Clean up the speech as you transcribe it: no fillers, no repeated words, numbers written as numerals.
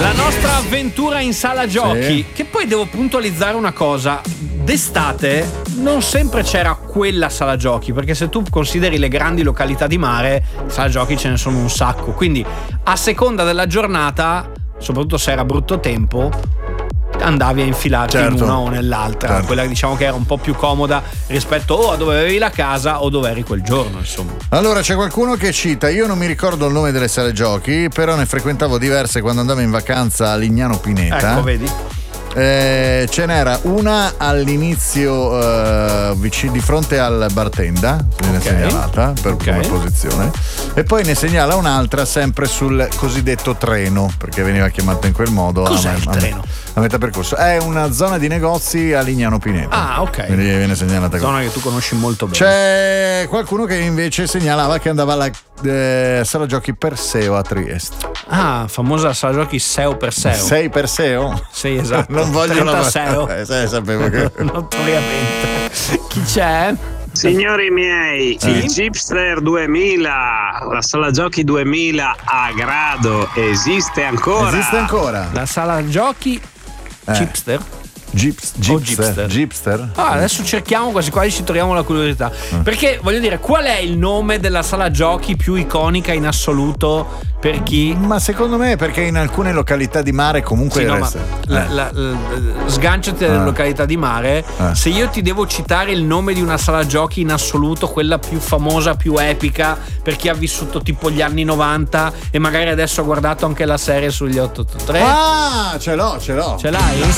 La nostra avventura in sala giochi, che poi devo puntualizzare una cosa: d'estate non sempre c'era quella sala giochi, perché se tu consideri le grandi località di mare, sala giochi ce ne sono un sacco, quindi a seconda della giornata, soprattutto se era brutto tempo, andavi a infilarti in una o nell'altra, quella diciamo che era un po' più comoda rispetto a dove avevi la casa o dove eri quel giorno, insomma. Allora c'è qualcuno che cita: io non mi ricordo il nome delle sale giochi, però ne frequentavo diverse quando andavo in vacanza a Lignano Pineta. Ecco, vedi? Ce n'era una all'inizio di fronte al bartenda, viene segnalata come posizione, e poi ne segnala un'altra sempre sul cosiddetto treno, perché veniva chiamata in quel modo. Cos'è il treno? A metà percorso è una zona di negozi a Lignano Pineta. Ah, ok. Quindi viene segnalata zona che tu conosci molto bene. C'è qualcuno che invece segnalava che andava alla sala giochi Perseo a Trieste. Ah, famosa sala giochi Seo Perseo. Sei Perseo? Sì, esatto. Non voglio 36. Sapevo che notoriamente. Chi c'è? Signori miei, il Gipster 2000, la sala giochi 2000 a Grado esiste ancora? Esiste ancora? La sala giochi Gipster? Gipster? Adesso cerchiamo, quasi quasi ci troviamo la curiosità. Perché voglio dire, qual è il nome della sala giochi più iconica in assoluto per chi? Ma secondo me perché in alcune località di mare comunque sganciati dalle località di mare. Se io ti devo citare il nome di una sala giochi in assoluto, quella più famosa, più epica per chi ha vissuto tipo gli anni 90 e magari adesso ha guardato anche la serie sugli 883. Ce l'ho. Ce l'hai?